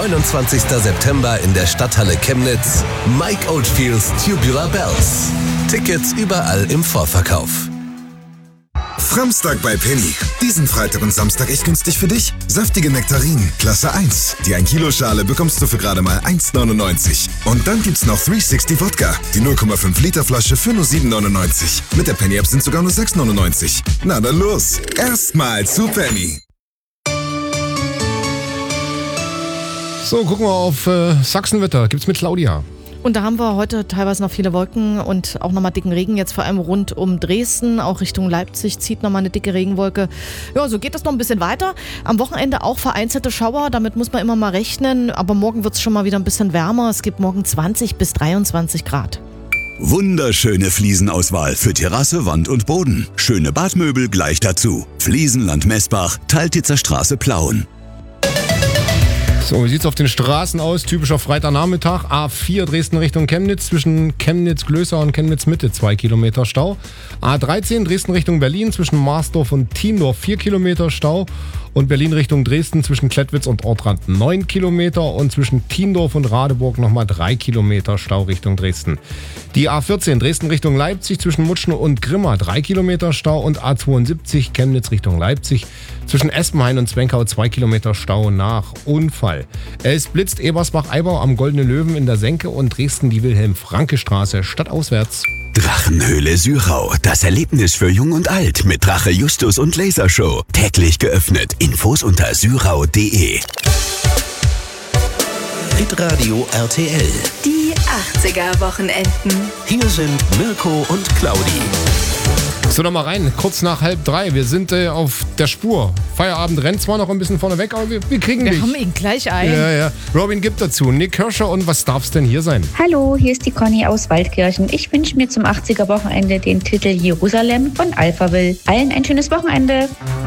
29. September in der Stadthalle Chemnitz. Mike Oldfields Tubular Bells. Tickets überall im Vorverkauf. Framstag bei Penny. Diesen Freitag und Samstag echt günstig für dich. Saftige Nektarinen, Klasse 1. Die 1-Kilo-Schale bekommst du für gerade mal 1,99. Und dann gibt's noch 360 Wodka. Die 0,5 Liter Flasche für nur 7,99. Mit der Penny-App sind sogar nur 6,99. Na dann los. Erstmal zu Penny. So, gucken wir auf Sachsenwetter. Gibt's mit Claudia. Und da haben wir heute teilweise noch viele Wolken und auch nochmal dicken Regen, jetzt vor allem rund um Dresden, auch Richtung Leipzig zieht nochmal eine dicke Regenwolke. Ja, so geht das noch ein bisschen weiter. Am Wochenende auch vereinzelte Schauer, damit muss man immer mal rechnen, aber morgen wird es schon mal wieder ein bisschen wärmer. Es gibt morgen 20 bis 23 Grad. Wunderschöne Fliesenauswahl für Terrasse, Wand und Boden. Schöne Badmöbel gleich dazu. Fliesenland Messbach, Teiltitzer Straße Plauen. So, wie sieht's auf den Straßen aus? Typischer Freitagnachmittag. A4 Dresden Richtung Chemnitz, zwischen Chemnitz-Glöser und Chemnitz-Mitte 2 Kilometer Stau. A13 Dresden Richtung Berlin, zwischen Marsdorf und Tiendorf 4 Kilometer Stau. Und Berlin Richtung Dresden zwischen Klettwitz und Ortrand 9 Kilometer. Und zwischen Tiendorf und Radeburg nochmal 3 Kilometer Stau Richtung Dresden. Die A14 Dresden Richtung Leipzig, zwischen Mutschen und Grimma 3 Kilometer Stau. Und A72 Chemnitz Richtung Leipzig, zwischen Espenhain und Zwenkau 2 Kilometer Stau nach Unfall. Es blitzt Ebersbach-Eibau am Goldenen Löwen in der Senke und Dresden die Wilhelm-Franke-Straße stadtauswärts. Drachenhöhle Syrau, das Erlebnis für Jung und Alt mit Drache Justus und Lasershow. Täglich geöffnet. Infos unter syrau.de. Hitradio RTL. Die 80er-Wochenenden. Hier sind Mirko und Claudi. So, noch mal rein, kurz nach 2:30. Wir sind auf der Spur. Feierabend rennt zwar noch ein bisschen vorne weg, aber wir kriegen dich. Wir haben ihn gleich ein. Ja. Robin gibt dazu. Nick Hirscher und was darf's denn hier sein? Hallo, hier ist die Conny aus Waldkirchen. Ich wünsche mir zum 80er-Wochenende den Titel Jerusalem von Alphaville. Allen ein schönes Wochenende.